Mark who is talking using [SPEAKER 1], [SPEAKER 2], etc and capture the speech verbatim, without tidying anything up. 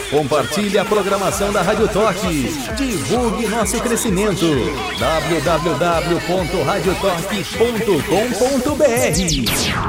[SPEAKER 1] Compartilhe a programação da Rádio Toque. Divulgue nosso crescimento. w w w ponto rádio toque ponto com ponto b r